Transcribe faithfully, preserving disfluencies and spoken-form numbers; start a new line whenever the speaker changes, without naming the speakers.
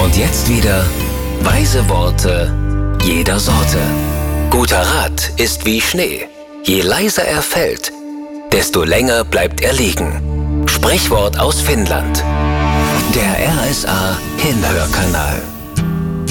Und jetzt wieder weise Worte jeder Sorte. Guter Rat ist wie Schnee. Je leiser er fällt, desto länger bleibt er liegen. Sprichwort aus Finnland. Der R S A Hinhörkanal.